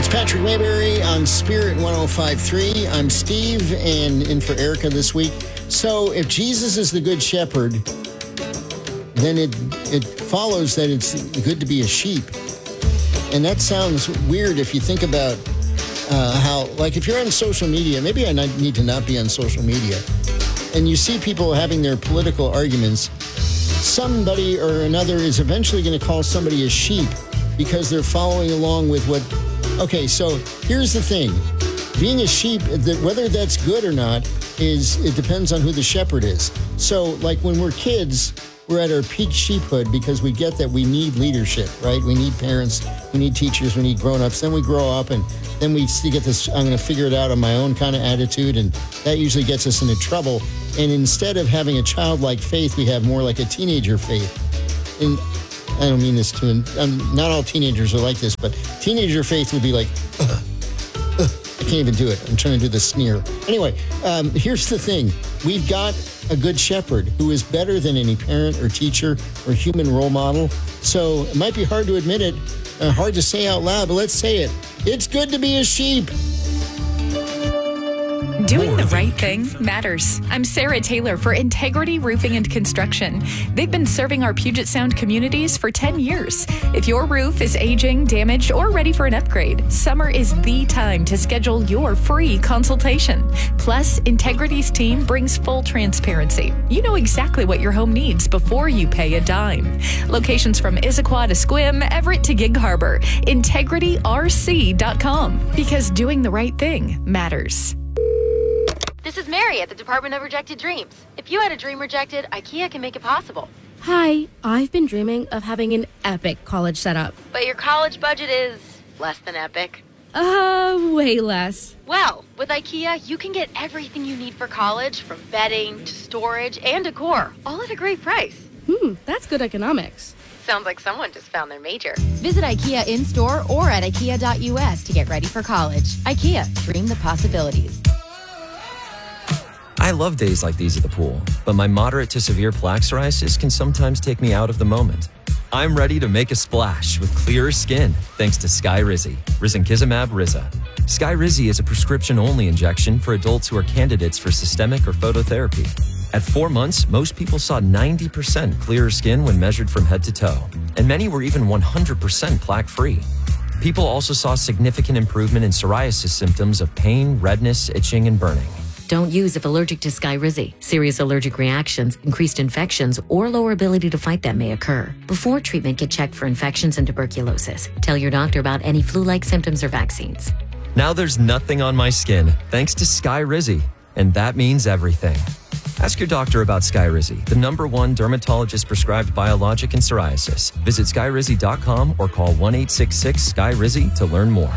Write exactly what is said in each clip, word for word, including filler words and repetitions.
It's Patrick Mayberry on Spirit one oh five point three. I'm Steve, and in for Erica this week. So if Jesus is the good shepherd, then it it follows that it's good to be a sheep. And that sounds weird if you think about uh, how, like if you're on social media, maybe I need to not be on social media, and you see people having their political arguments, somebody or another is eventually going to call somebody a sheep because they're following along with what... Okay, so here's the thing. Being a sheep, whether that's good or not, is it depends on who the shepherd is. So, like when we're kids, we're at our peak sheephood because we get that we need leadership, right? We need parents, we need teachers, we need grown-ups. Then we grow up, and then we get this, I'm going to figure it out on my own kind of attitude, and that usually gets us into trouble. And instead of having a childlike faith, we have more like a teenager faith. And I don't mean this to, um, not all teenagers are like this, but teenager faith would be like, ugh, ugh, I can't even do it. I'm trying to do the sneer. Anyway, um, here's the thing. We've got a good shepherd who is better than any parent or teacher or human role model. So it might be hard to admit it, uh, hard to say out loud, but let's say it. It's good to be a sheep. Doing the right thing matters. I'm Sarah Taylor for Integrity Roofing and Construction. They've been serving our Puget Sound communities for ten years. If your roof is aging, damaged, or ready for an upgrade, summer is the time to schedule your free consultation. Plus, Integrity's team brings full transparency. You know exactly what your home needs before you pay a dime. Locations from Issaquah to Sequim, Everett to Gig Harbor. Integrity R C dot com. Because doing the right thing matters. This is Mary at the Department of Rejected Dreams. If you had a dream rejected, IKEA can make it possible. Hi, I've been dreaming of having an epic college setup. But your college budget is less than epic. Uh, way less. Well, with IKEA, you can get everything you need for college, from bedding to storage and decor, all at a great price. Hmm, that's good economics. Sounds like someone just found their major. Visit IKEA in-store or at ikea dot U S to get ready for college. IKEA, dream the possibilities. I love days like these at the pool, but my moderate to severe plaque psoriasis can sometimes take me out of the moment. I'm ready to make a splash with clearer skin thanks to Skyrizi, risankizumab Riza. Skyrizi is a prescription-only injection for adults who are candidates for systemic or phototherapy. At four months, most people saw ninety percent clearer skin when measured from head to toe, and many were even one hundred percent plaque-free. People also saw significant improvement in psoriasis symptoms of pain, redness, itching, and burning. Don't use if allergic to Skyrizi. Serious allergic reactions, increased infections, or lower ability to fight them may occur. Before treatment, get checked for infections and tuberculosis. Tell your doctor about any flu-like symptoms or vaccines. Now there's nothing on my skin, thanks to Skyrizi, and that means everything. Ask your doctor about Skyrizi, the number one dermatologist-prescribed biologic in psoriasis. Visit skyrizi dot com or call one eight six six S K Y R I Z Y to learn more.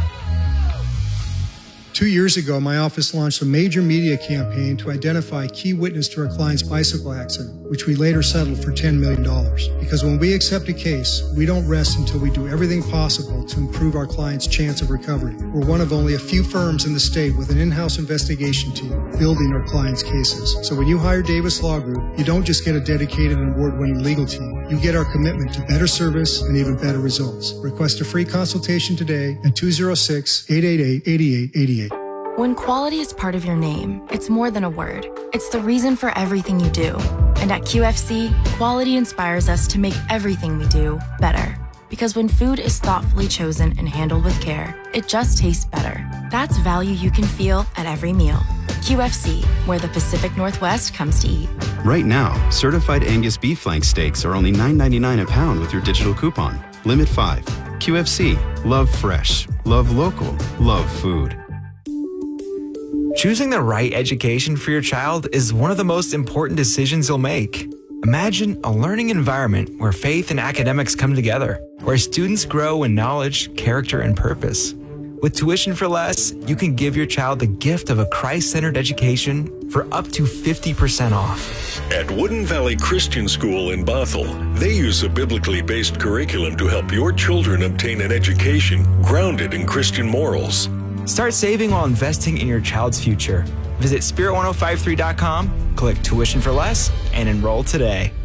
Two years ago, my office launched a major media campaign to identify key witness to our client's bicycle accident, which we later settled for ten million dollars. Because when we accept a case, we don't rest until we do everything possible to improve our client's chance of recovery. We're one of only a few firms in the state with an in-house investigation team building our clients' cases. So when you hire Davis Law Group, you don't just get a dedicated and award-winning legal team. You get our commitment to better service and even better results. Request a free consultation today at two oh six, eight eight eight, eight eight eight eight. When quality is part of your name, it's more than a word. It's the reason for everything you do. And at Q F C, quality inspires us to make everything we do better. Because when food is thoughtfully chosen and handled with care, it just tastes better. That's value you can feel at every meal. Q F C, where the Pacific Northwest comes to eat. Right now, certified Angus beef flank steaks are only nine ninety-nine a pound with your digital coupon. Limit five. Q F C. Love fresh. Love local. Love food. Choosing the right education for your child is one of the most important decisions you'll make. Imagine a learning environment where faith and academics come together, where students grow in knowledge, character, and purpose. With Tuition for Less, you can give your child the gift of a Christ-centered education for up to fifty percent off. At Wooden Valley Christian School in Bothell, they use a biblically based curriculum to help your children obtain an education grounded in Christian morals. Start saving while investing in your child's future. Visit spirit ten fifty-three dot com, click Tuition for Less, and enroll today.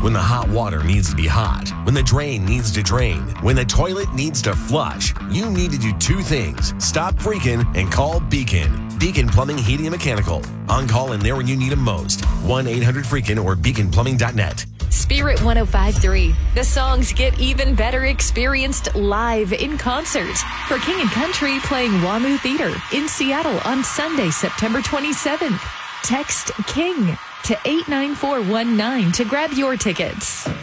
When the hot water needs to be hot, when the drain needs to drain, when the toilet needs to flush, you need to do two things. Stop freaking and call Beacon. Beacon Plumbing, Heating, and Mechanical. On call and there when you need them most. one eight hundred freakin or beacon plumbing dot net. Spirit one oh five point three. The songs get even better experienced live in concert. For King and Country playing WAMU Theater in Seattle on Sunday, September twenty-seventh. Text KING to eight nine four one nine to grab your tickets.